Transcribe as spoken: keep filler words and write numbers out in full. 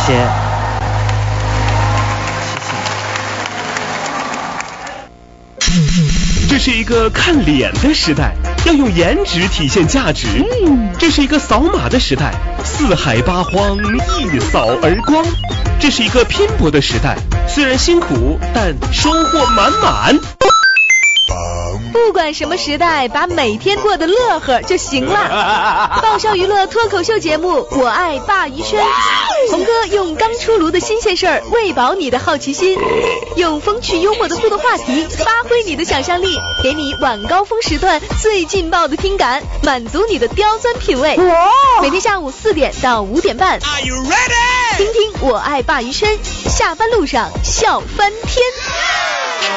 谢。 这是一个看脸的时代，要用颜值体现价值。嗯，这是一个扫码的时代，四海八荒一扫而光。这是一个拼搏的时代，虽然辛苦，但收获满满。 不管什么时代，把每天过得乐呵就行了。爆笑娱乐脱口秀节目《我爱鲅鱼圈》，红哥用刚出炉的新鲜事儿喂饱你的好奇心，用风趣幽默的互动话题发挥你的想象力，给你晚高峰时段最劲爆的听感，满足你的刁钻品味。每天下午四点到五点半，听听《我爱鲅鱼圈》，下班路上笑翻天。